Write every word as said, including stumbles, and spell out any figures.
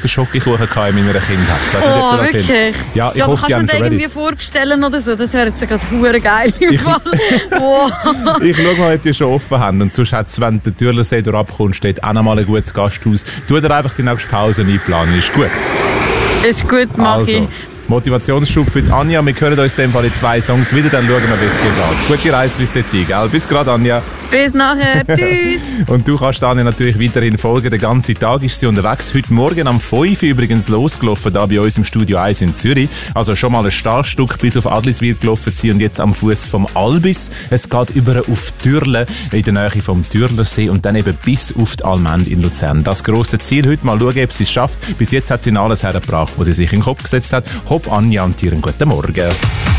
den Schokokuchen in meiner Kindheit. Ich weiss nicht, oh, ob du das wirklich? Sind. Ja, ich ja, hoffe, die haben kannst du schon dir irgendwie vorbestellen oder so? Das wäre jetzt gerade verdammt geil im Fall. Wow. Ich schaue mal, ob die schon offen haben. Und sonst hat es, wenn der Türlersee abkommt, steht auch noch mal ein gutes Gasthaus. Tu dir einfach die nächste Pause einplanen. Ist gut? Ist gut, mach also. ich. Motivationsschub für Anja. Wir hören uns in dem Fall in zwei Songs wieder, dann schauen wir, wie es dir geht. Gute Reise bis dorthin, gell? Bis gerade, Anja. Bis nachher. Tschüss. Und du kannst Anja natürlich weiterhin folgen. Den ganzen Tag ist sie unterwegs. Heute Morgen am fünf Uhr übrigens losgelaufen, da bei uns im Studio eins in Zürich. Also schon mal ein Startstück bis auf Adliswil gelaufen sie und jetzt am Fuß vom Albis. Es geht über auf Türle in der Nähe vom Türlersee und dann eben bis auf die Allmende in Luzern. Das grosse Ziel heute mal schauen, ob sie es schafft. Bis jetzt hat sie alles hergebracht, was sie sich in den Kopf gesetzt hat. Hopp Anja und dir einen guten Morgen.